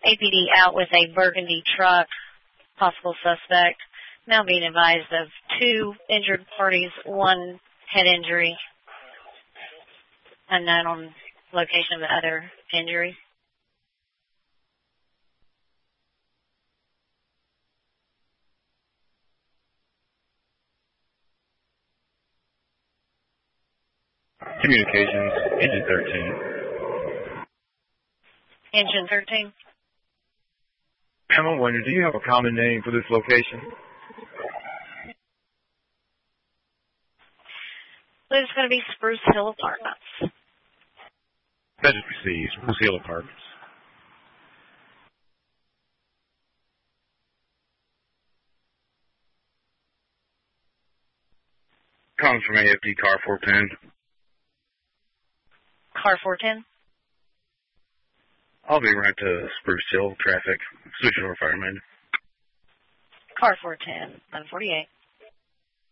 APD out with a burgundy truck, possible suspect. Now being advised of 2 injured parties, 1 head injury. Unknown on location of the other injury. Communications, Engine 13. Engine 13. I'm wondering, do you have a common name for this location? So it's going to be Spruce Hill Apartments. That is received. Spruce Hill Apartments. Calling from AFD Car 410. Car 410? I'll be right to Spruce Hill traffic. Switch over fireman. Car 410, 148.